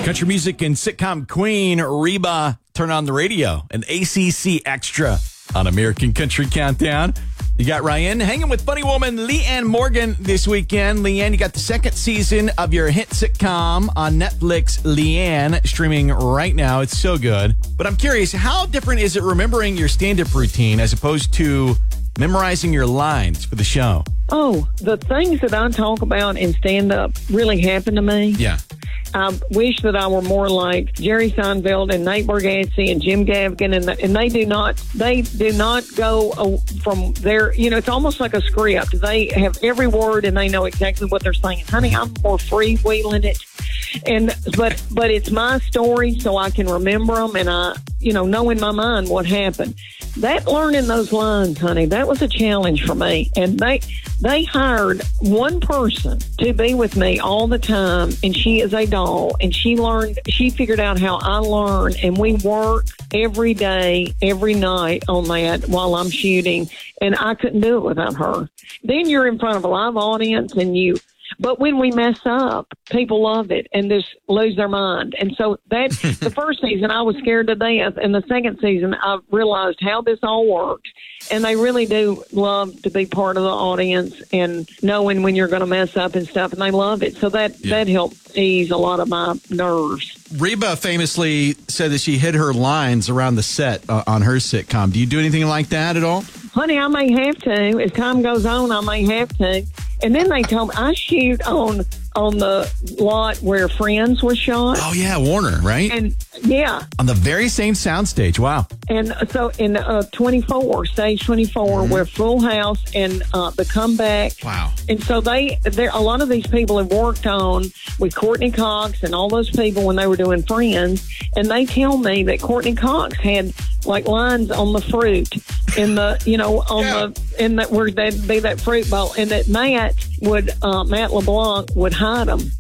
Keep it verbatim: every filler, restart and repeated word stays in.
Country music and sitcom queen Reba, turn on the radio. An A C C extra on American Country Countdown. You got Ryan hanging with funny woman Leanne Morgan this weekend. Leanne, you got the second season of your hit sitcom on Netflix, Leanne, streaming right now. It's so good. But I'm curious, how different is it remembering your stand-up routine as opposed to memorizing your lines for the show? Oh, the things that I talk about in stand-up really happen to me. Yeah. I wish that I were more like Jerry Seinfeld and Nate Bargatze and Jim Gaffigan, and, the, and they do not they do not go uh, from their, you know, it's almost like a script. They have every word and they know exactly what they're saying. Honey, I'm more freewheeling it, and but but it's my story, so I can remember them, and I, you know, know in my mind what happened. That learning those lines, honey, that was a challenge for me, and they they hired one person to be with me all the time, and she is a doll, and she learned, she figured out how I learn, and we work every day, every night on that while I'm shooting, and I couldn't do it without her. Then you're in front of a live audience, and you, but when we mess up, people love it and just lose their mind. And so that the first season, I was scared to death. And the second season, I realized how this all works. And they really do love to be part of the audience and knowing when you're going to mess up and stuff. And they love it. So that, yeah. that helped ease a lot of my nerves. Reba famously said that she hid her lines around the set uh, on her sitcom. Do you do anything like that at all? Honey, I may have to. As time goes on, I may have to. And then they told me I shoot on on the lot where Friends was shot. Oh, yeah, Warner, right? And yeah. On the very same soundstage. Wow. And so in uh, twenty-four, stage twenty-four, mm-hmm. we're Full House and uh, The Comeback. Wow. And so they, there, a lot of these people have worked on with Courtney Cox and all those people when they were doing Friends. And they tell me that Courtney Cox had like lines on the fruit in the, you know, on yeah. the, in that where there'd be that fruit bowl, and that Matt would, uh, Matt LeBlanc would hide them.